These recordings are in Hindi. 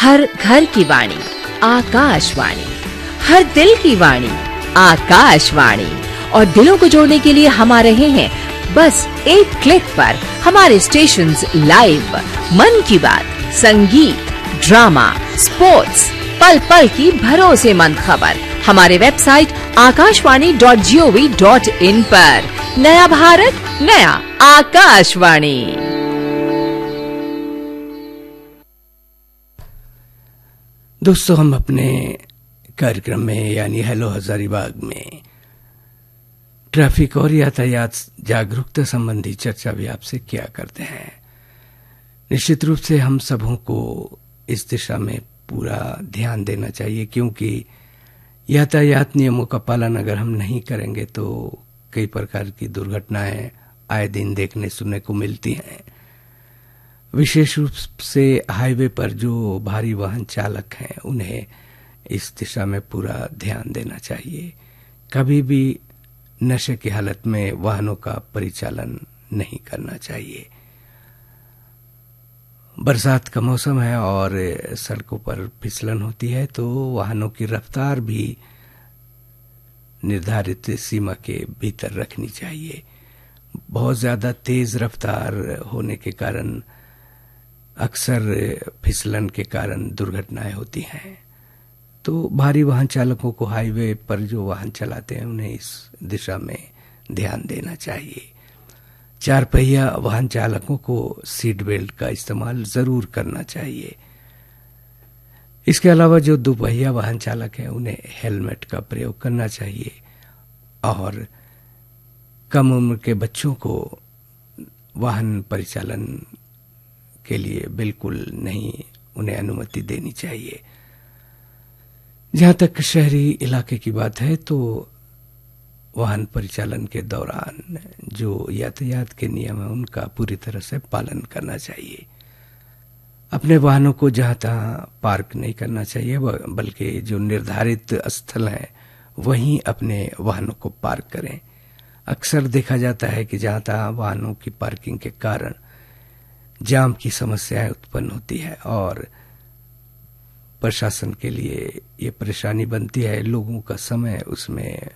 हर घर की वाणी आकाशवाणी, हर दिल की वाणी आकाशवाणी। और दिलों को जोड़ने के लिए हम आ रहे हैं बस एक क्लिक पर। हमारे स्टेशंस लाइव, मन की बात, संगीत, ड्रामा, स्पोर्ट्स, पल पल की भरोसेमंद खबर हमारे वेबसाइट akashwani.gov.in पर। नया भारत, नया आकाशवाणी। दोस्तों, हम अपने कार्यक्रम में यानी हेलो हजारीबाग में ट्रैफिक और यातायात जागरूकता संबंधी चर्चा भी आपसे किया करते हैं। निश्चित रूप से हम सबों को इस दिशा में पूरा ध्यान देना चाहिए, क्योंकि यातायात नियमों का पालन अगर हम नहीं करेंगे तो कई प्रकार की दुर्घटनाएं आए दिन देखने सुनने को मिलती हैं। विशेष रूप से हाईवे पर जो भारी वाहन चालक हैं उन्हें इस दिशा में पूरा ध्यान देना चाहिए। कभी भी नशे की हालत में वाहनों का परिचालन नहीं करना चाहिए। बरसात का मौसम है और सड़कों पर फिसलन होती है, तो वाहनों की रफ्तार भी निर्धारित सीमा के भीतर रखनी चाहिए। बहुत ज्यादा तेज रफ्तार होने के कारण अक्सर फिसलन के कारण दुर्घटनाएं होती हैं। तो भारी वाहन चालकों को हाईवे पर जो वाहन चलाते हैं उन्हें इस दिशा में ध्यान देना चाहिए। चार पहिया वाहन चालकों को सीट बेल्ट का इस्तेमाल जरूर करना चाहिए। इसके अलावा जो दोपहिया वाहन चालक हैं उन्हें हेलमेट का प्रयोग करना चाहिए और कम उम्र के बच्चों को वाहन परिचालन के लिए बिल्कुल नहीं उन्हें अनुमति देनी चाहिए। जहां तक शहरी इलाके की बात है तो वाहन परिचालन के दौरान जो यातायात के नियम है उनका पूरी तरह से पालन करना चाहिए। अपने वाहनों को जहां तहां पार्क नहीं करना चाहिए, बल्कि जो निर्धारित स्थल है वहीं अपने वाहनों को पार्क करें। अक्सर देखा जाता है कि जहां तहां वाहनों की पार्किंग के कारण जाम की समस्याएं उत्पन्न होती है और प्रशासन के लिए ये परेशानी बनती है। लोगों का समय उसमें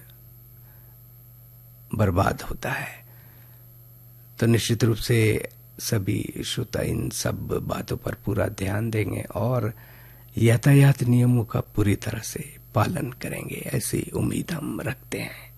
बर्बाद होता है। तो निश्चित रूप से सभी श्रोता इन सब बातों पर पूरा ध्यान देंगे और यातायात नियमों का पूरी तरह से पालन करेंगे, ऐसी उम्मीद हम रखते हैं।